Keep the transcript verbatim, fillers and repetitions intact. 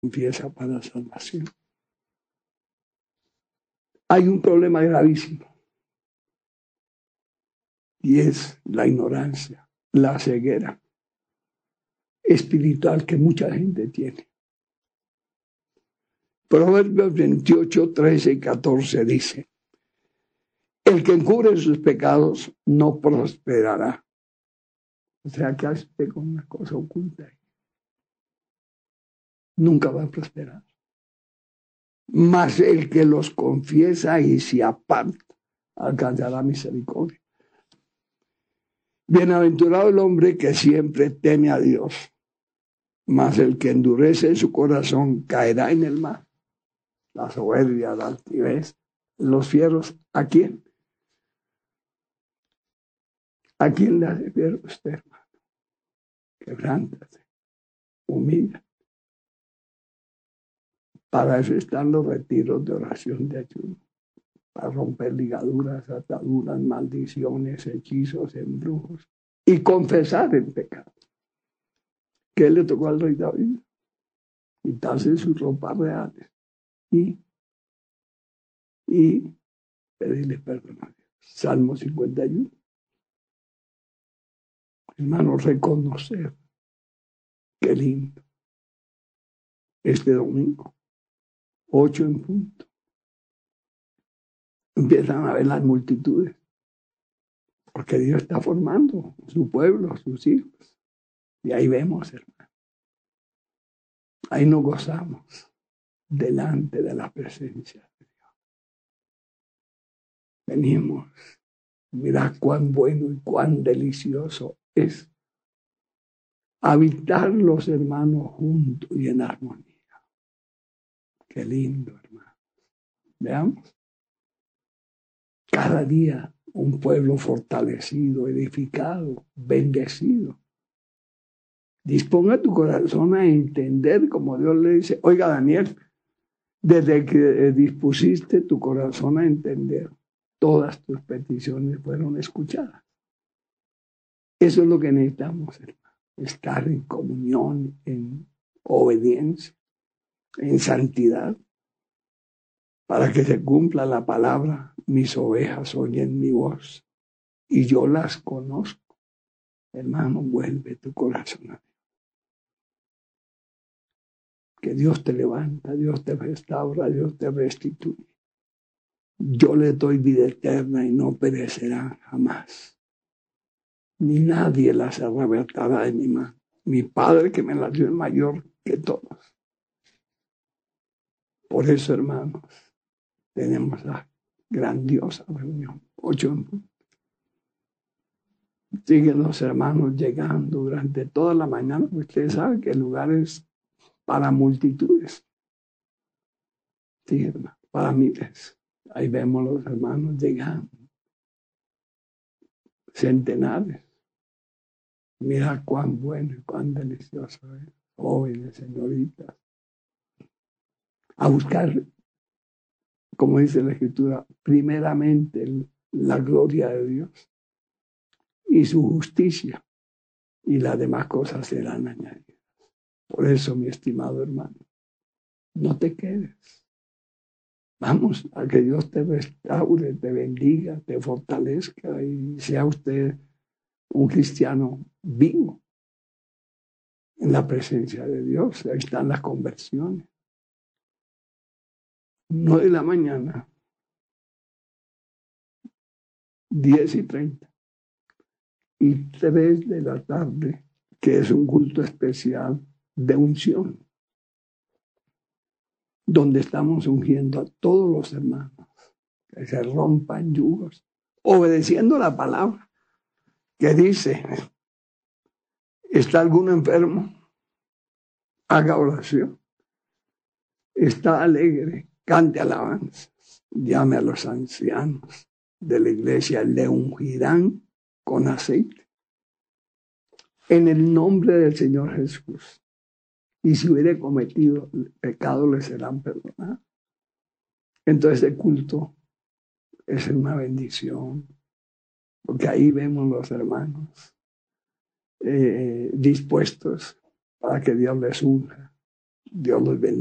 confiesa para salvación. Hay un problema gravísimo y es la ignorancia, la ceguera espiritual que mucha gente tiene. Proverbios veintiocho, trece y catorce dice: el que encubre sus pecados no prosperará. O sea, que hace usted con una cosa oculta, nunca va a prosperar. Mas el que los confiesa y se aparta alcanzará misericordia. Bienaventurado el hombre que siempre teme a Dios, mas el que endurece su corazón caerá en el mar. La soberbia, la altivez, los fieros, ¿a quién? ¿A quién le hace fiero usted, hermano? Quebrántate, humilla. Para eso están los retiros de oración de ayuno, para romper ligaduras, ataduras, maldiciones, hechizos, embrujos y confesar el pecado. ¿Qué le tocó al rey David? Quitarse sus ropas reales y, y pedirle perdón a Dios. Salmo cincuenta y uno. Hermano, reconocer. Qué lindo. Este domingo, ocho en punto, empiezan a ver las multitudes, porque Dios está formando su pueblo, sus hijos. Y ahí vemos, hermano. Ahí nos gozamos delante de la presencia de Dios. Venimos. Mirad cuán bueno y cuán delicioso es habitar los hermanos juntos y en armonía. Qué lindo, hermano. Veamos. Cada día un pueblo fortalecido, edificado, bendecido. Disponga tu corazón a entender, como Dios le dice: oiga, Daniel, desde que dispusiste tu corazón a entender, todas tus peticiones fueron escuchadas. Eso es lo que necesitamos, hermano. Estar en comunión, en obediencia, en santidad, para que se cumpla la palabra: mis ovejas oyen mi voz y yo las conozco. Hermano, vuelve tu corazón a Dios. Que Dios te levanta, Dios te restaura, Dios te restituye. Yo le doy vida eterna y no perecerá jamás. Ni nadie las arrebatará de mi mano. Mi Padre que me las dio es mayor que todos. Por eso, hermanos, tenemos la grandiosa reunión. Ocho en punto. Siguen los hermanos llegando durante toda la mañana. Ustedes saben que el lugar es para multitudes. Sí, hermano, para miles. Ahí vemos los hermanos llegando. Centenares. Mira cuán bueno y cuán delicioso es. Jóvenes, señoritas. A buscar, como dice la Escritura, primeramente la gloria de Dios y su justicia, y las demás cosas serán añadidas. Por eso, mi estimado hermano, no te quedes. Vamos a que Dios te restaure, te bendiga, te fortalezca y sea usted un cristiano vivo en la presencia de Dios. Ahí están las conversiones. nueve de la mañana, diez y treinta, y tres de la tarde, que es un culto especial de unción, donde estamos ungiendo a todos los hermanos, que se rompan yugos, obedeciendo la palabra, que dice: ¿está alguno enfermo? Haga oración. ¿Está alegre? Cante alabanzas. Llame a los ancianos de la iglesia, le ungirán con aceite en el nombre del Señor Jesús. Y si hubiere cometido pecado, le serán perdonados. Entonces el culto es una bendición, porque ahí vemos los hermanos eh, dispuestos para que Dios les unja, Dios los bendiga.